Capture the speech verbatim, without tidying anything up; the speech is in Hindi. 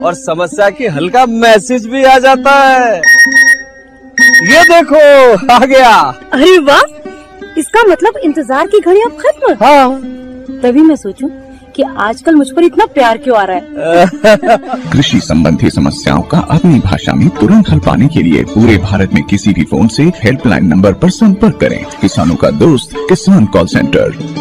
और समस्या की हल का मैसेज भी आ जाता है। ये देखो आ गया। अरे वाह, इसका मतलब इंतजार की घड़ी अब खत्म। हाँ, तभी मैं सोचूं कि आजकल मुझ पर इतना प्यार क्यों आ रहा है। कृषि संबंधी समस्याओं का अपनी भाषा में तुरंत हल पाने के लिए पूरे भारत में किसी भी फोन से हेल्पलाइन नंबर पर संपर्क करें। किसानों का दोस्त किसान कॉल सेंटर।